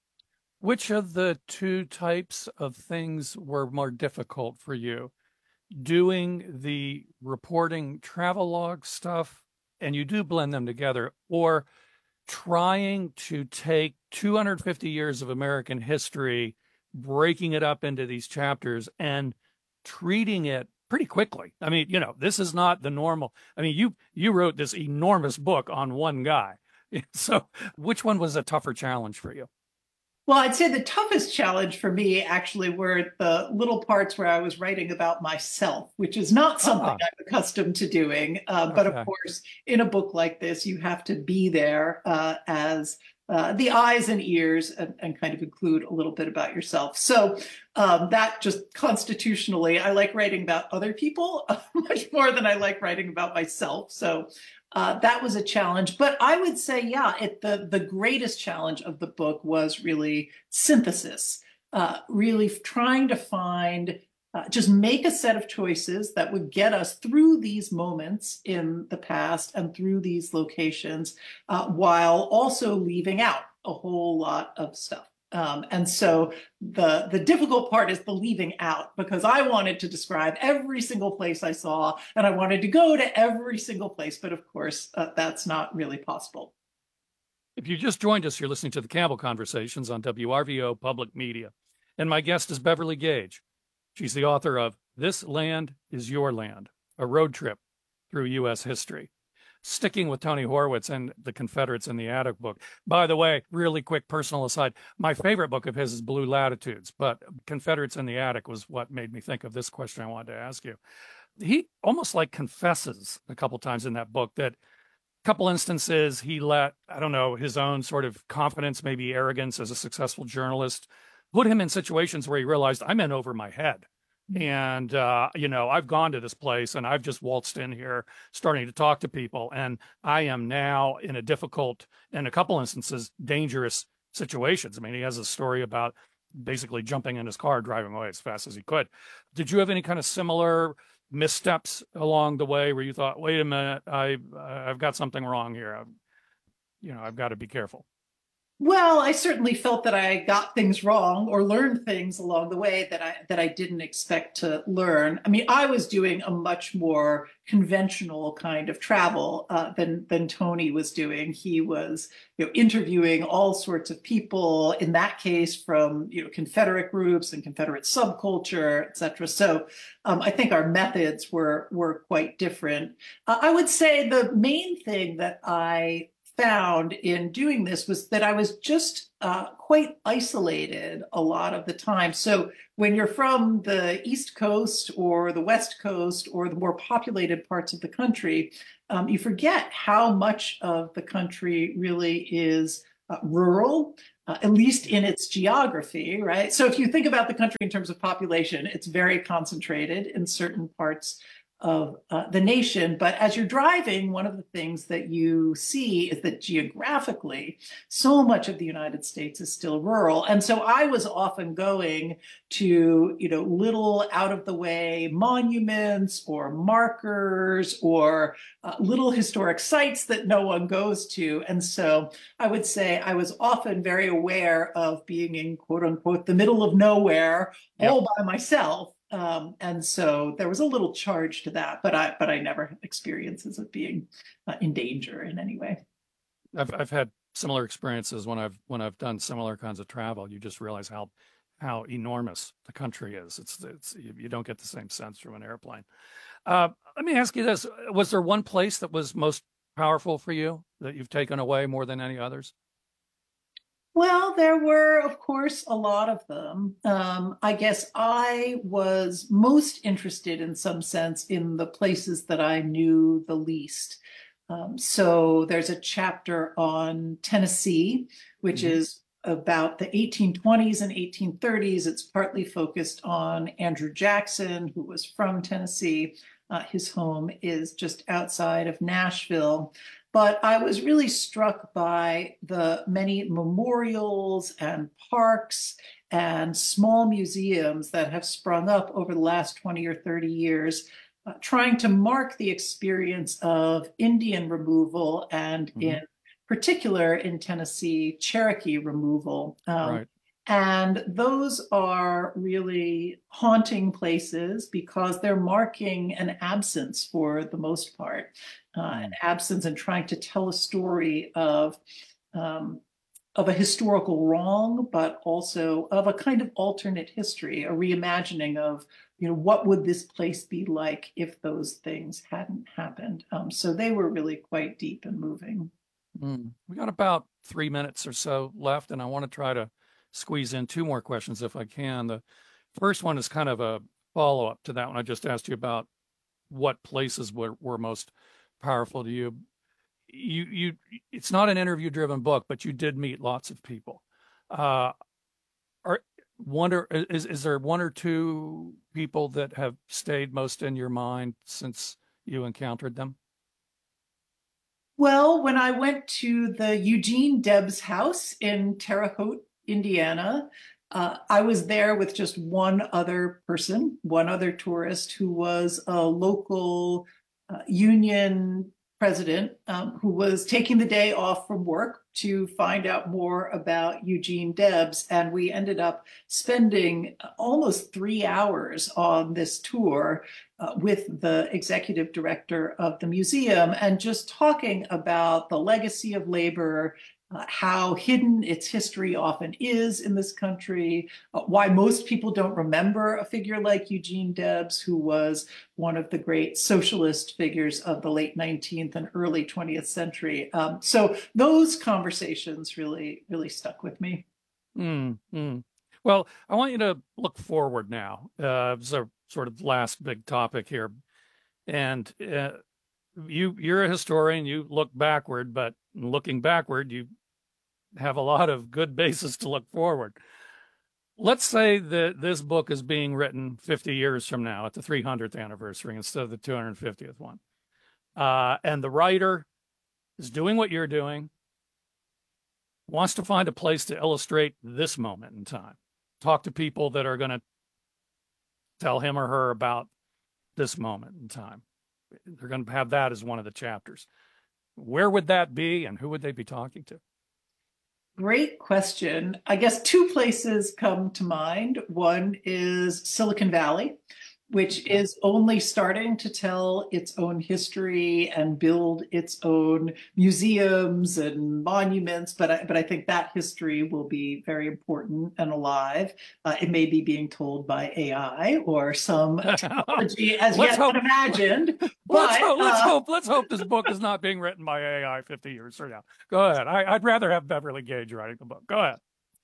Which of the two types of things were more difficult for you? Doing the reporting travelogue stuff, and you do blend them together, or trying to take two hundred fifty years of American history, breaking it up into these chapters and treating it pretty quickly? I mean, you know, this is not the normal. I mean, you you wrote this enormous book on one guy. So which one was a tougher challenge for you? Well, I'd say the toughest challenge for me actually were the little parts where I was writing about myself, which is not something ah. I'm accustomed to doing. Uh, okay. But of course, in a book like this, you have to be there uh, as uh, the eyes and ears and, and kind of include a little bit about yourself. So um, that just constitutionally, I like writing about other people uh, much more than I like writing about myself. So Uh, that was a challenge. But I would say, yeah, it, the, the greatest challenge of the book was really synthesis, uh, really trying to find, uh, just make a set of choices that would get us through these moments in the past and through these locations, uh, while also leaving out a whole lot of stuff. Um, and so the the difficult part is the leaving out, because I wanted to describe every single place I saw, and I wanted to go to every single place. But of course, uh, that's not really possible. If you just joined us, you're listening to the Campbell Conversations on W R V O Public Media. And my guest is Beverly Gage. She's the author of This Land is Your Land, a road trip through U S history. Sticking with Tony Horwitz and the Confederates in the Attic book. By the way, really quick personal aside, my favorite book of his is Blue Latitudes, but Confederates in the Attic was what made me think of this question I wanted to ask you. He almost like confesses a couple times in that book that a couple instances he let, I don't know, his own sort of confidence, maybe arrogance as a successful journalist, put him in situations where he realized I'm in over my head. And, uh, you know, I've gone to this place and I've just waltzed in here starting to talk to people. And I am now in a difficult, in a couple instances, dangerous situations. I mean, he has a story about basically jumping in his car, driving away as fast as he could. Did you have any kind of similar missteps along the way where you thought, wait a minute, I, I've got something wrong here. I've, you know, I've got to be careful? Well, I certainly felt that I got things wrong or learned things along the way that I that I didn't expect to learn. I mean, I was doing a much more conventional kind of travel uh, than than Tony was doing. He was, you know, interviewing all sorts of people. In that case, from you know Confederate groups and Confederate subculture, et cetera. So um, I think our methods were were quite different. Uh, I would say the main thing that I found in doing this was that I was just uh, quite isolated a lot of the time. So when you're from the East Coast or the West Coast or the more populated parts of the country, um, you forget how much of the country really is uh, rural, uh, at least in its geography, right? So if you think about the country in terms of population, it's very concentrated in certain parts of uh, the nation. But as you're driving, one of the things that you see is that geographically, so much of the United States is still rural. And so I was often going to, you know, little out of the way monuments or markers or uh, little historic sites that no one goes to. And so I would say I was often very aware of being in quote unquote the middle of nowhere, yep, all by myself. Um, and so there was a little charge to that, but I but I never had experiences of being uh, in danger in any way. I've I've had similar experiences when I've when I've done similar kinds of travel. You just realize how how enormous the country is. It's it's you, you don't get the same sense from an airplane. Uh, let me ask you this: was there one place that was most powerful for you that you've taken away more than any others? Well, there were, of course, a lot of them. Um, I guess I was most interested in some sense in the places that I knew the least. Um, so there's a chapter on Tennessee, which mm-hmm. is about the eighteen twenties and eighteen thirties. It's partly focused on Andrew Jackson, who was from Tennessee. Uh, his home is just outside of Nashville. But I was really struck by the many memorials and parks and small museums that have sprung up over the last twenty or thirty years, uh, trying to mark the experience of Indian removal and mm-hmm. in particular in Tennessee, Cherokee removal. Um, right. And those are really haunting places because they're marking an absence for the most part, uh, an absence and trying to tell a story of um, of a historical wrong, but also of a kind of alternate history, a reimagining of, you know, what would this place be like if those things hadn't happened? Um, so they were really quite deep and moving. Mm. We got about three minutes or so left, and I want to try to squeeze in two more questions if I can. The first one is kind of a follow-up to that one I just asked you about what places were, were most powerful to you. You, you, it's not an interview-driven book, but you did meet lots of people. Uh, are wonder is is there one or two people that have stayed most in your mind since you encountered them? Well, when I went to the Eugene Debs house in Terre Haute, Indiana, uh, I was there with just one other person, one other tourist who was a local uh, union president um, who was taking the day off from work to find out more about Eugene Debs. And we ended up spending almost three hours on this tour uh, with the executive director of the museum and just talking about the legacy of labor, Uh, how hidden its history often is in this country, uh, why most people don't remember a figure like Eugene Debs, who was one of the great socialist figures of the late nineteenth and early twentieth century. Um, so those conversations really, really stuck with me. Mm, mm. Well, I want you to look forward now. Uh, it's a sort of last big topic here. And uh, you, you're a historian, you look backward, but looking backward, you have a lot of good basis to look forward. Let's say that this book is being written fifty years from now at the three hundredth anniversary instead of the two hundred fiftieth one. Uh, and the writer is doing what you're doing, wants to find a place to illustrate this moment in time. Talk to people that are going to tell him or her about this moment in time. They're going to have that as one of the chapters. Where would that be, and who would they be talking to? Great question. I guess two places come to mind. One is Silicon Valley, which is only starting to tell its own history and build its own museums and monuments. But I, but I think that history will be very important and alive. Uh, it may be being told by A I or some technology as Let's yet hope. unimagined. let's, But, hope, let's uh, hope. Let's hope this book is not being written by A I fifty years from now. Go ahead. I, I'd rather have Beverly Gage writing the book. Go ahead.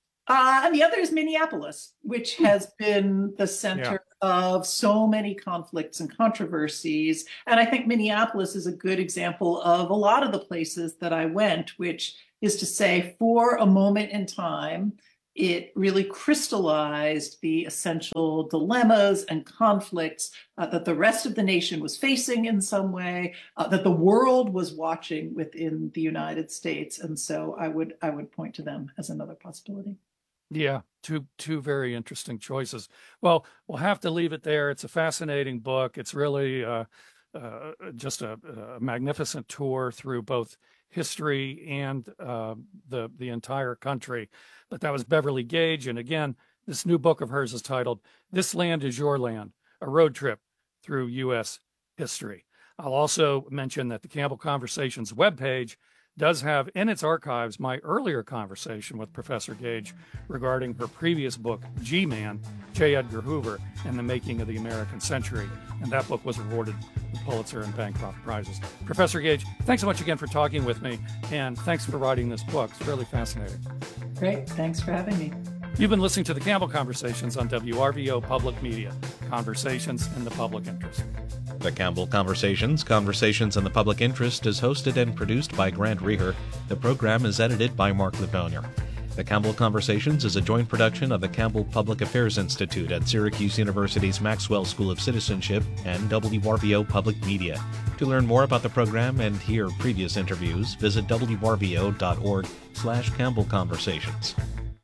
Uh, and the other is Minneapolis, which has been the center yeah. of so many conflicts and controversies. And I think Minneapolis is a good example of a lot of the places that I went, which is to say, for a moment in time, it really crystallized the essential dilemmas and conflicts uh, that the rest of the nation was facing in some way, uh, that the world was watching within the United States. And so I would I would point to them as another possibility. Yeah, two two very interesting choices. Well, we'll have to leave it there. It's a fascinating book. It's really uh, uh, just a, a magnificent tour through both history and uh, the the entire country. But that was Beverly Gage, and again, this new book of hers is titled "This Land Is Your Land: A Road Trip Through U S History." I'll also mention that the Campbell Conversations webpage does have in its archives my earlier conversation with Professor Gage regarding her previous book, G-Man, J. Edgar Hoover and the Making of the American Century. And that book was awarded the Pulitzer and Bancroft Prizes. Professor Gage, thanks so much again for talking with me, and thanks for writing this book. It's really fascinating. Great. Thanks for having me. You've been listening to the Campbell Conversations on W R V O Public Media, conversations in the public interest. The Campbell Conversations, Conversations in the Public Interest, is hosted and produced by Grant Reher. The program is edited by Mark Lefonier. The Campbell Conversations is a joint production of the Campbell Public Affairs Institute at Syracuse University's Maxwell School of Citizenship and W R V O Public Media. To learn more about the program and hear previous interviews, visit w r v o dot org slash Campbell Conversations.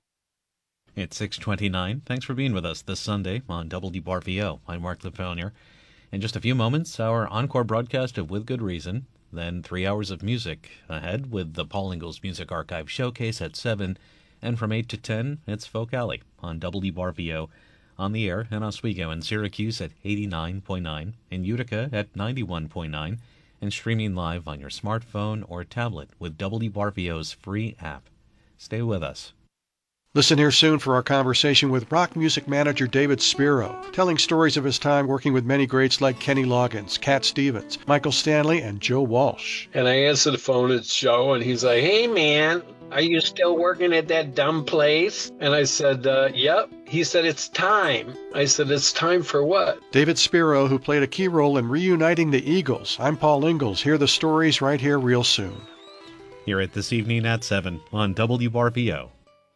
It's six twenty-nine. Thanks for being with us this Sunday on W R V O. I'm Mark Lefonier. In just a few moments, our encore broadcast of With Good Reason, then three hours of music ahead with the Paul Ingalls Music Archive Showcase at seven, and from eight to ten, it's Folk Alley on W R V O, on the air in Oswego and Syracuse at eighty-nine point nine, in Utica at ninety-one point nine, and streaming live on your smartphone or tablet with W R V O's free app. Stay with us. Listen here soon for our conversation with rock music manager David Spiro, telling stories of his time working with many greats like Kenny Loggins, Cat Stevens, Michael Stanley, and Joe Walsh. And I answer the phone, it's Joe, and he's like, "Hey, man, are you still working at that dumb place?" And I said, uh, yep. He said, "It's time." I said, "It's time for what?" David Spiro, who played a key role in reuniting the Eagles. I'm Paul Ingalls. Hear the stories right here real soon. Hear it this evening at seven on W R V O.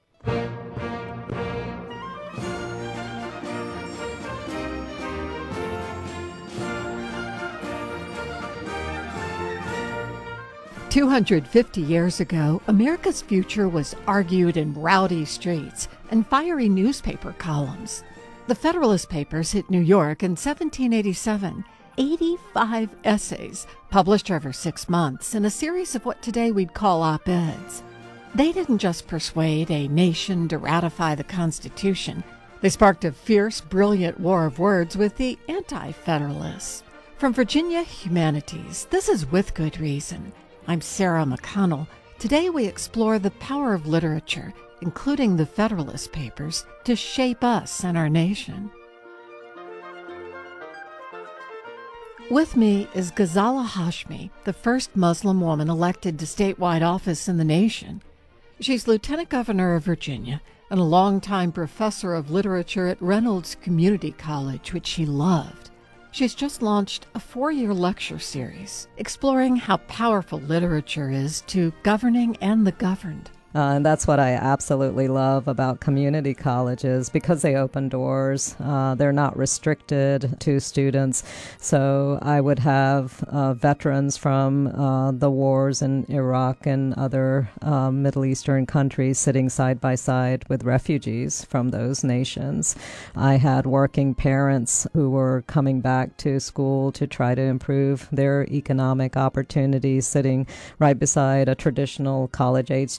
two hundred fifty years ago, America's future was argued in rowdy streets and fiery newspaper columns. The Federalist Papers hit New York in seventeen eighty-seven. eighty-five essays published over six months in a series of what today we'd call op-eds. They didn't just persuade a nation to ratify the Constitution. They sparked a fierce, brilliant war of words with the anti-Federalists. From Virginia Humanities, this is With Good Reason. I'm Sarah McConnell. Today we explore the power of literature, including the Federalist Papers, to shape us and our nation. With me is Ghazala Hashmi, the first Muslim woman elected to statewide office in the nation. She's Lieutenant Governor of Virginia and a longtime professor of literature at Reynolds Community College, which she loved. She's just launched a four-year lecture series exploring how powerful literature is to governing and the governed. Uh, and that's what I absolutely love about community colleges, because they open doors. Uh, they're not restricted to students. So I would have uh, veterans from uh, the wars in Iraq and other uh, Middle Eastern countries sitting side by side with refugees from those nations. I had working parents who were coming back to school to try to improve their economic opportunities, sitting right beside a traditional college-age student,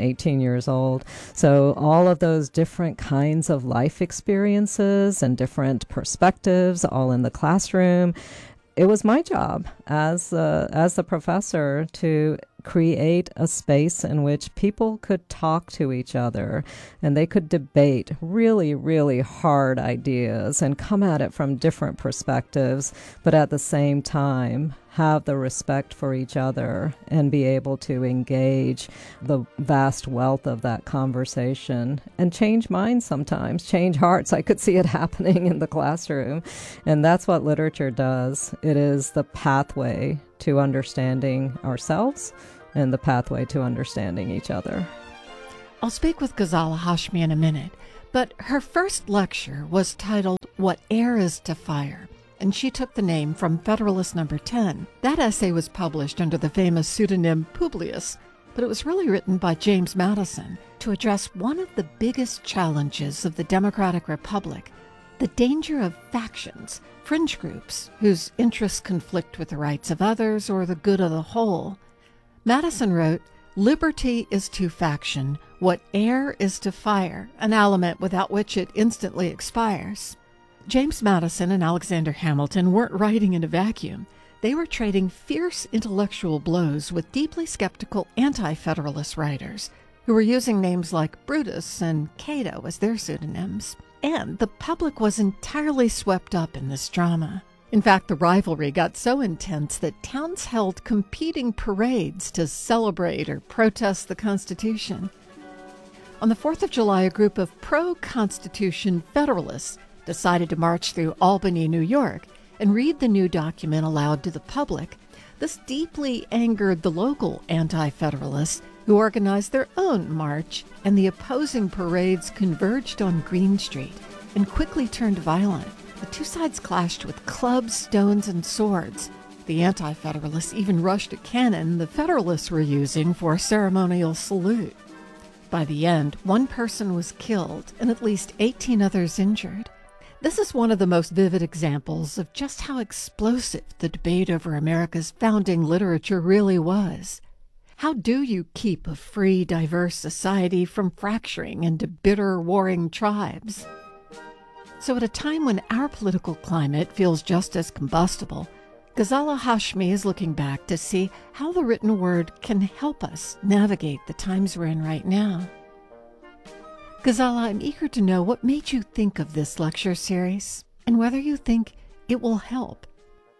eighteen years old. So all of those different kinds of life experiences and different perspectives all in the classroom. It was my job as uh, as the professor to create a space in which people could talk to each other and they could debate really, really hard ideas and come at it from different perspectives, but at the same time have the respect for each other and be able to engage the vast wealth of that conversation and change minds sometimes, change hearts. I could see it happening in the classroom. And that's what literature does. It is the pathway to understanding ourselves and the pathway to understanding each other. I'll speak with Ghazala Hashmi in a minute, but her first lecture was titled What Air Is to Fire, and she took the name from Federalist Number ten. That essay was published under the famous pseudonym Publius, but it was really written by James Madison to address one of the biggest challenges of the Democratic Republic, the danger of factions, fringe groups whose interests conflict with the rights of others or the good of the whole. Madison wrote, "Liberty is to faction what air is to fire, an element without which it instantly expires." James Madison and Alexander Hamilton weren't writing in a vacuum. They were trading fierce intellectual blows with deeply skeptical anti-Federalist writers who were using names like Brutus and Cato as their pseudonyms. And the public was entirely swept up in this drama. In fact, the rivalry got so intense that towns held competing parades to celebrate or protest the Constitution. On the fourth of July, a group of pro-Constitution Federalists decided to march through Albany, New York, and read the new document aloud to the public. This deeply angered the local anti-Federalists, who organized their own march, and the opposing parades converged on Green Street and quickly turned violent. The two sides clashed with clubs, stones, and swords. The anti-Federalists even rushed a cannon the Federalists were using for a ceremonial salute. By the end, one person was killed and at least eighteen others injured. This is one of the most vivid examples of just how explosive the debate over America's founding literature really was. How do you keep a free, diverse society from fracturing into bitter, warring tribes? So at a time when our political climate feels just as combustible, Ghazala Hashmi is looking back to see how the written word can help us navigate the times we're in right now. Ghazala, I'm eager to know what made you think of this lecture series and whether you think it will help.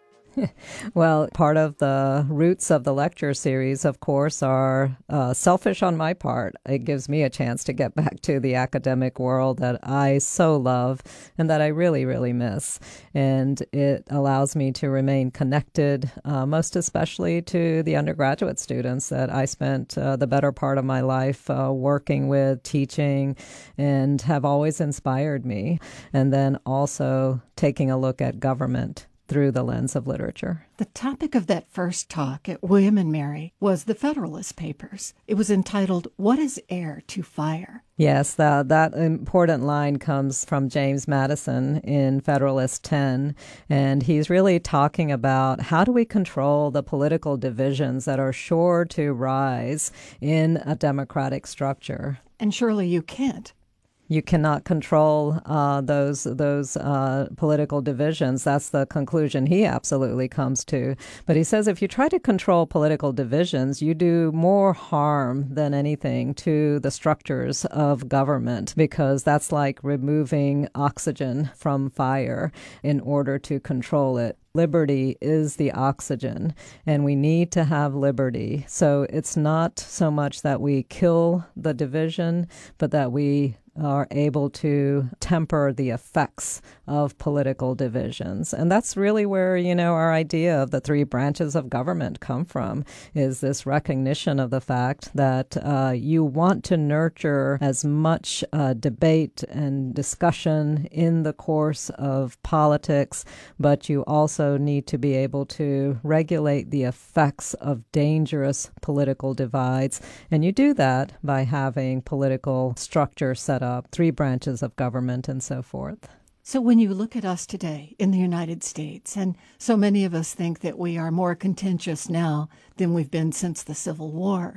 Well, part of the roots of the lecture series, of course, are uh, selfish on my part. It gives me a chance to get back to the academic world that I so love and that I really, really miss. And it allows me to remain connected, uh, most especially to the undergraduate students that I spent uh, the better part of my life uh, working with, teaching, and have always inspired me. And then also taking a look at government through the lens of literature. The topic of that first talk at William and Mary was the Federalist Papers. It was entitled, What is Air to Fire? Yes, that, that important line comes from James Madison in Federalist ten, and he's really talking about how do we control the political divisions that are sure to rise in a democratic structure. And surely you can't. You cannot control uh, those those uh, political divisions. That's the conclusion he absolutely comes to. But he says if you try to control political divisions, you do more harm than anything to the structures of government, because that's like removing oxygen from fire in order to control it. Liberty is the oxygen, and we need to have liberty. So it's not so much that we kill the division, but that we are able to temper the effects of political divisions. And that's really where, you know, our idea of the three branches of government come from, is this recognition of the fact that uh, you want to nurture as much uh, debate and discussion in the course of politics, but you also need to be able to regulate the effects of dangerous political divides. And you do that by having political structure set up, three branches of government, and so forth. So when you look at us today in the United States, and so many of us think that we are more contentious now than we've been since the Civil War,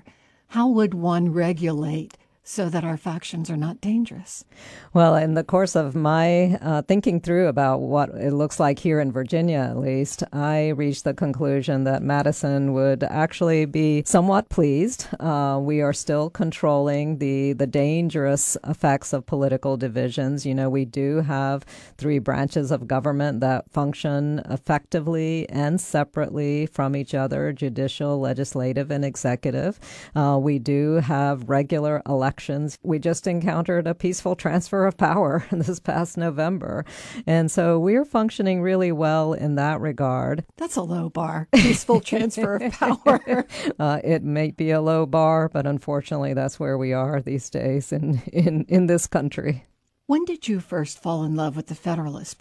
How would one regulate so that our factions are not dangerous? Well, in the course of my uh, thinking through about what it looks like here in Virginia, at least, I reached the conclusion that Madison would actually be somewhat pleased. Uh, we are still controlling the, the dangerous effects of political divisions. You know, we do have three branches of government that function effectively and separately from each other: judicial, legislative, and executive. Uh, we do have regular elections. We just encountered a peaceful transfer of power this past November. And so we're functioning really well in that regard. That's a low bar, peaceful transfer of power. uh, it may be a low bar, but unfortunately that's where we are these days in, in, in this country. When did you first fall in love with the Federalist